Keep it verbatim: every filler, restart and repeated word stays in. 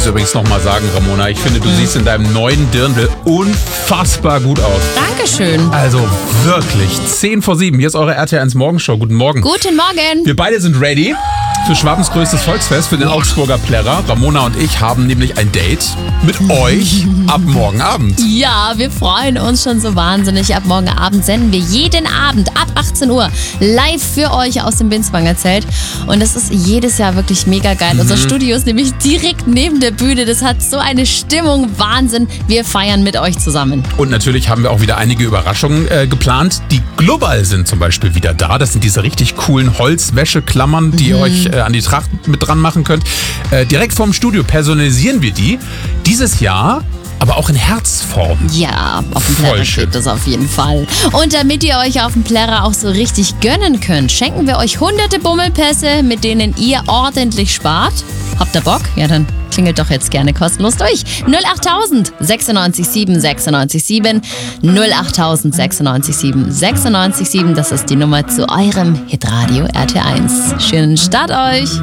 es übrigens nochmal sagen, Ramona. Ich finde, du mhm. siehst in deinem neuen Dirndl unfassbar gut aus. Dankeschön. Also wirklich, zehn vor sieben. Hier ist eure R T L eins Morgenshow. Guten Morgen. Guten Morgen. Wir beide sind ready für Schwabens größtes Volksfest, für den Augsburger Plärrer. Ramona und ich haben nämlich ein Date mit euch ab morgen Abend. Ja, wir freuen uns schon so wahnsinnig. Ab morgen Abend senden wir jeden Abend ab achtzehn Uhr live für euch aus dem Binswanger Zelt. Und das ist jedes Jahr wirklich mega geil. Mhm. Unser Studio ist nämlich direkt neben der Bühne. Das hat so eine Stimmung. Wahnsinn. Wir feiern mit euch zusammen. Und natürlich haben wir auch wieder einige Überraschungen äh, geplant. Die Global sind zum Beispiel wieder da. Das sind diese richtig coolen Holzwäscheklammern, die ihr mhm. euch äh, an die Tracht mit dran machen könnt. Äh, direkt vorm Studio personalisieren wir die. Dieses Jahr aber auch in Herzform. Ja, auf dem Plärrer steht das auf jeden Fall. Und damit ihr euch auf dem Plärrer auch so richtig gönnen könnt, schenken wir euch hunderte Bummelpässe, mit denen ihr ordentlich spart. Habt ihr Bock? Ja, dann klingelt doch jetzt gerne kostenlos durch. null achttausend sechsundneunzig sieben sechsundneunzig sieben null achttausend sechsundneunzig sieben sechsundneunzig sieben. Das ist die Nummer zu eurem Hitradio R T eins. Schönen Start euch!